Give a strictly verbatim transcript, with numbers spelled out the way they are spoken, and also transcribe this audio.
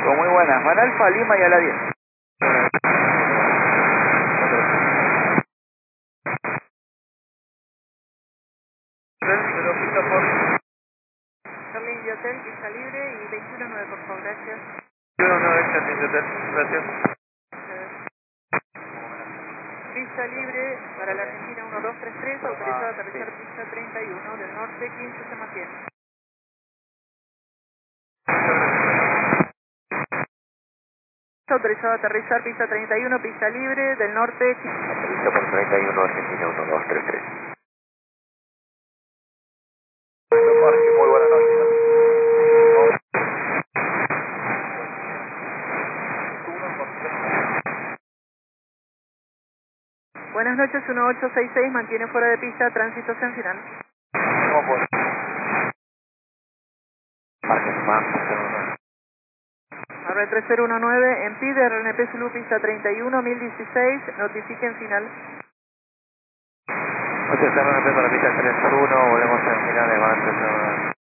Pues muy buenas, Juan Alfa, Lima y a la diez. Pero pista por Charlie India Hotel, pista libre y veintiuno nueve, por favor, gracias. uno nueve Charlie Hotel, gracias. Pista libre para la Argentina uno dos tres tres, autorizado a aterrizar sí. pista treinta y uno, del norte quince se mantiene. Autorizado a aterrizar pista treinta y uno, pista libre, del norte quince. Aterriza por treinta y uno, Argentina uno dos tres tres. Parque, muy buena noche. Buenas noches, uno ocho seis seis, mantiene fuera de pista, tránsito en final. ¿Cómo puede? Parque más. R tres cero uno nueve, en PIDE, R N P Zulu, pista treinta y uno, mil dieciséis, notifiquen final. Muchas gracias para la pista treinta y uno, volvemos al final de marzo.